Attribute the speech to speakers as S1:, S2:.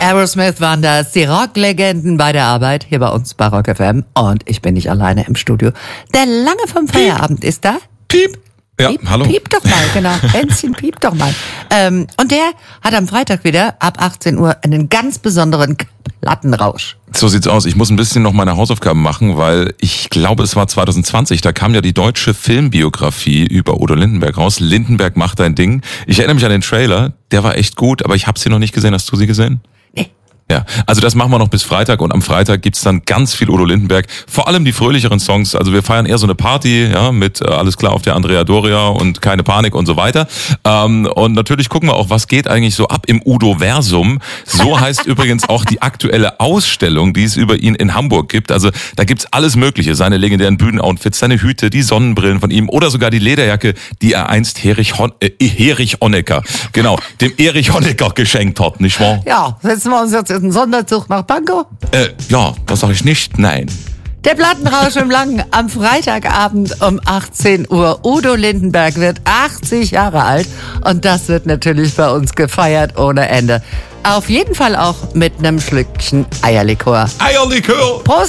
S1: Aerosmith waren das, die Rocklegenden bei der Arbeit hier bei uns bei Rock FM. Und ich bin nicht alleine im Studio. Der lange vom Feierabend ist da.
S2: Piep. Ja,
S1: Piep,
S2: hallo.
S1: Piep doch mal, genau. Hänschen, piep doch mal. Und der hat am Freitag wieder ab 18 Uhr einen ganz besonderen Plattenrausch.
S2: So sieht's aus. Ich muss ein bisschen noch meine Hausaufgaben machen, weil ich glaube, es war 2020, da kam ja die deutsche Filmbiografie über Udo Lindenberg raus. Lindenberg macht ein Ding. Ich erinnere mich an den Trailer, der war echt gut, aber ich habe sie noch nicht gesehen. Hast du sie gesehen?
S1: Nee.
S2: Ja, also das machen wir noch bis Freitag und am Freitag gibt's dann ganz viel Udo Lindenberg, vor allem die fröhlicheren Songs. Also wir feiern eher so eine Party, ja, mit Alles klar auf der Andrea Doria und Keine Panik und so weiter. Und natürlich gucken wir auch, was geht eigentlich so ab im Udo-Versum. So heißt übrigens auch die aktuelle Ausstellung, die es über ihn in Hamburg gibt. Also da gibt's alles Mögliche, seine legendären Bühnenoutfits, seine Hüte, die Sonnenbrillen von ihm oder sogar die Lederjacke, die er einst Erich Honecker, genau, dem Erich Honecker geschenkt hat, nicht wahr?
S1: Ja, setzen wir uns jetzt in den Sonderzug nach Pankow?
S2: Ja, das sage ich nicht, nein.
S1: Der Plattenrausch im Langen am Freitagabend um 18 Uhr. Udo Lindenberg wird 80 Jahre alt und das wird natürlich bei uns gefeiert ohne Ende. Auf jeden Fall auch mit einem Schlückchen Eierlikör.
S2: Eierlikör!
S1: Prost!